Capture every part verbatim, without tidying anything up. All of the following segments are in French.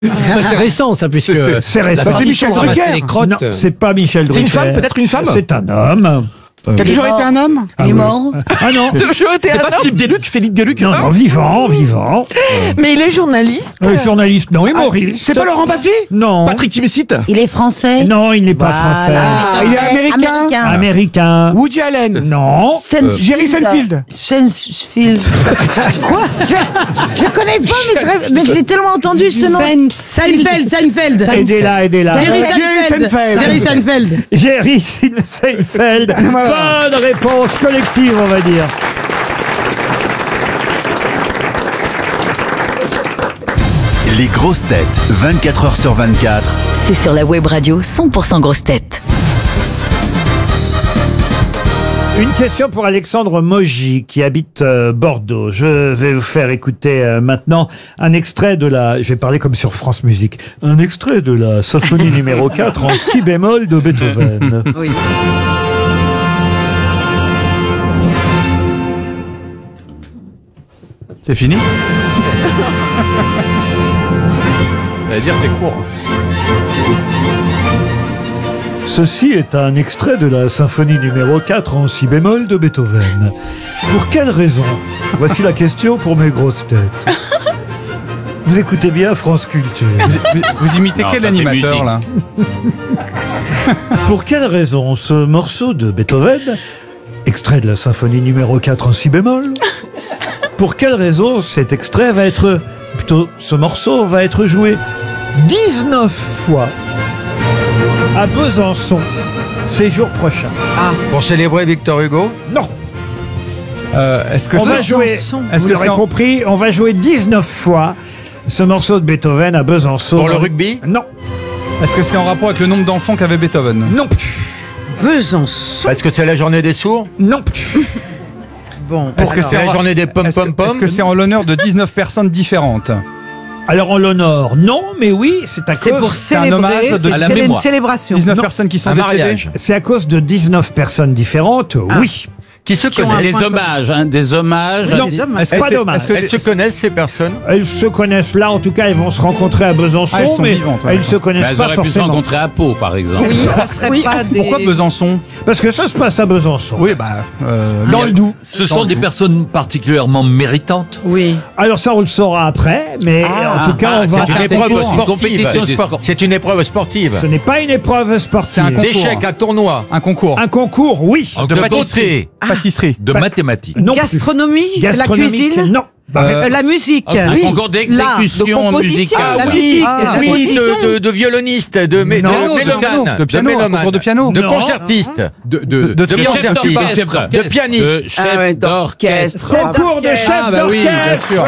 C'est récent, ça, puisque c'est récent. la C'est Michel Drucker. les crottes. Non, c'est pas Michel Drucker. C'est une femme, peut-être une femme. C'est un homme. Qui a toujours été un homme. Ah Il est oui. mort. Ah non. Toujours été C'est un pas homme. Philippe Gueluc, Philippe Gueluc. Non, non, vivant, vivant. Mais il est journaliste. Euh, journaliste, non, Ah, humoriste. c'est pas Laurent Baffy. Non. Patrick Timsit. Il est français. Non, il n'est pas Voilà. français. Ah, il est américain. Américain. Américain. Woody Allen. Non. Stanfield. Jerry Seinfeld. Seinfeld. Quoi? Je le connais pas, mais, très- mais je l'ai tellement entendu ce nom. Seinfeld, Seinfeld. Aidez-la, aidez-la. Jerry Jerry Seinfeld. Seinfeld. Jerry Seinfeld. Jerry Seinfeld. Voilà. Bonne réponse collective, on va dire. Les grosses têtes, vingt-quatre heures sur vingt-quatre. C'est sur la web radio cent pour cent grosses têtes. Une question pour Alexandre Mogy qui habite euh, Bordeaux. Je vais vous faire écouter euh, maintenant un extrait de la... Je vais parler comme sur France Musique. Un extrait de la symphonie numéro quatre en si bémol de Beethoven. Oui. C'est fini. J'allais dire c'est court. Ceci est un extrait de la symphonie numéro quatre en si bémol de Beethoven. Pour quelle raison? Voici la question pour mes grosses têtes. Vous écoutez bien France Culture. Vous, vous imitez Non, quel ça, c'est animateur musique. là? Pour quelle raison ce morceau de Beethoven, extrait de la symphonie numéro quatre en si bémol, pour quelle raison cet extrait va être, plutôt ce morceau va être joué dix-neuf fois à Besançon ces jours prochains? Pour célébrer Victor Hugo? Non, Euh, Est-ce que on c'est va jouer, Est-ce vous que l'aurez c'est en- compris, on va jouer dix-neuf fois ce morceau de Beethoven à Besançon. Pour le rugby? Non, Est-ce que c'est en rapport avec le nombre d'enfants qu'avait Beethoven? non plus, Besançon. Est-ce que c'est la journée des sourds? non plus. Bon. Est-ce que C'est c'est la en... journée des Est-ce que pom-pom-pom? est-ce que c'est en l'honneur de dix-neuf personnes différentes? Alors on l'honore, non, mais oui, c'est à C'est cause... pour C'est un célébrer. hommage de- C'est à la c'est une mémoire. célébration. dix-neuf Non. personnes qui sont Un décédées? mariage. C'est à cause de dix-neuf personnes différentes, oui. Qui se ont un connaissent? Des point hommages, hein, des hommages. Non, des hommes. Est-ce que pas c'est- d'hommage. est-ce que- Elles se connaissent, ces personnes? Elles se connaissent là, en tout cas, elles vont se rencontrer à Besançon, Ah, elles sont mais vivantes, ouais, elles ne se Bah, connaissent elles pas auraient pu se forcément. rencontrer à Pau, par exemple. Oui, ça serait pas des. Pourquoi Besançon? Parce que ça se passe à Besançon. Oui, bah. euh, Dans le Doubs. Ce sont des personnes particulièrement méritantes. Oui. Alors ça, on le saura après, mais en tout cas, ah, on va... C'est une Ah, épreuve c'est une sportive. compétition sportive. C'est une épreuve sportive. Ce n'est pas une épreuve sportive. C'est un concours. D'échecs, un tournoi. Un concours. Un concours, oui. En De de pâtisserie. Pâtisserie. De mathématiques. Non plus. Gastronomie, la Gastronomique, cuisine, non. Bah, Euh, euh, la musique. Un Oui. concours d'exécution L'art, de composition. musicale. La oui. musique. Ah, la Oui, composition. de, de, de violoniste, de, mé- Non, de de mélomane, piano, de piano, un mélomane, concours de piano. de Non. concertiste, De, de, De, de chef concertiste, d'orchestre. de pianiste. De chef Ah ouais, d'orchestre. Concours de chef Ah, bah oui, bien d'orchestre. sûr.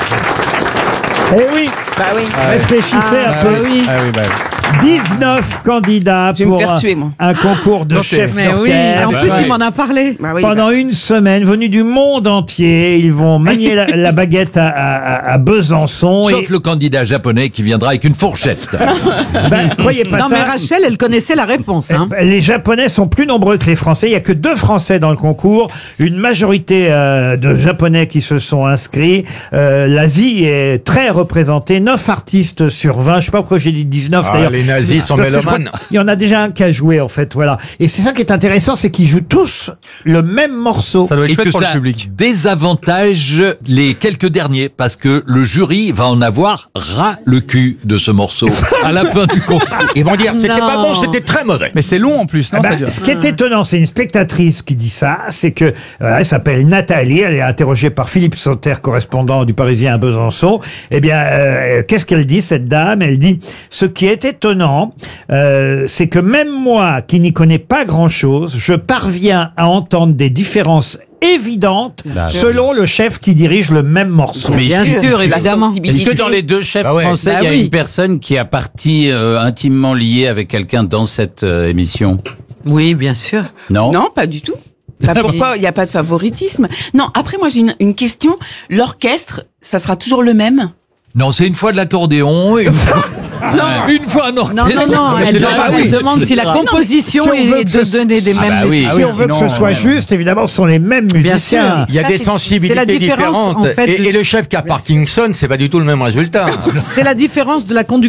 Eh oui, Bah oui. réfléchissez Ah, un peu. bah oui. Ah oui, bah. dix-neuf candidats Je vais me pour faire un, tuer, moi. un concours de Non, c'est- chef Mais oui, d'orchestre. en plus, Bah il oui. m'en a parlé. Bah oui. Pendant une semaine, venus du monde entier, ils vont manier la, la baguette à, à- à Besançon. Sauf et, le candidat japonais qui viendra avec une fourchette. ben, croyez pas Non, ça. mais Rachel, elle connaissait la réponse. Hein. Eh, Les Japonais sont plus nombreux que les Français. Il y a que deux Français dans le concours. Une majorité euh, de Japonais qui se sont inscrits. Euh, L'Asie est très représentée. neuf artistes sur vingt. Je sais pas pourquoi j'ai dit dix-neuf Ah, d'ailleurs. les nazis C'est- sont parce que je crois mélomanes. qu'il y en a déjà un qui a joué en fait. Voilà. Et c'est ça qui est intéressant, c'est qu'ils jouent tous le même morceau. Ça doit être Et fait que pour le ça public. désavantage les quelques derniers parce que le jury va en avoir ras le cul de ce morceau à la fin du concours. Ils vont dire, c'était Non. pas bon, c'était très mauvais. Mais c'est long en plus, non? Ah ça bah, dure. ce qui est étonnant, c'est une spectatrice qui dit ça, c'est que euh, elle s'appelle Nathalie, elle est interrogée par Philippe Sauter, correspondant du Parisien à Besançon. Eh bien, euh, qu'est-ce qu'elle dit, cette dame? Elle dit, ce qui est étonnant, euh, c'est que même moi, qui n'y connais pas grand-chose, je parviens à entendre des différences évidentes selon le chef qui dirige le même morceau. Mais Bien sûr, La évidemment. sensibilité. est-ce que dans les deux chefs Ah ouais. français, Bah il y a oui. une personne qui a partie euh, intimement liée avec quelqu'un dans cette euh, émission? Oui, bien sûr. Non. Non, pas du tout. Bah, pourquoi il n'y a pas de favoritisme? Non, après moi j'ai une, une question. L'orchestre, ça sera toujours le même? Non, c'est une fois de l'accordéon, une fois, une fois un orchestre. Non, non, non, elle, C'est demande, là, elle oui. demande si la composition Si on veut est que de ce- donner des Ah mêmes. bah oui. si on veut sinon, que ce soit euh, juste, évidemment, ce sont les mêmes Bien musiciens. sûr. Il y a Ça, des c'est- sensibilités c'est la différence, différentes. en fait, et, de- et le chef qui a Parkinson, c'est pas du tout le même résultat. C'est la différence de la conduction.